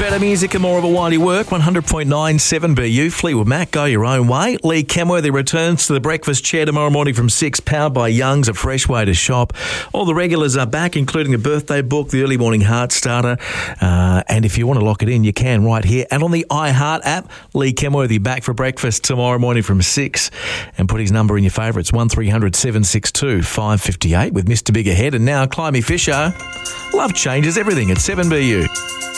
better music and more of a windy work. 100.97 BU. Fleetwood Mac, go your own way. Lee Kenworthy returns to the breakfast chair tomorrow morning from 6, powered by Young's, a fresh way to shop. All the regulars are back, including the birthday book, the early morning heart starter. And if you want to lock it in, you can right here. And on the iHeart app, Lee Kenworthy back for breakfast tomorrow morning from 6. And put his number in your favourites, 1300 762 558 with Mr. Big Ahead. And now, Climby Fisher. Love changes everything at 7BU.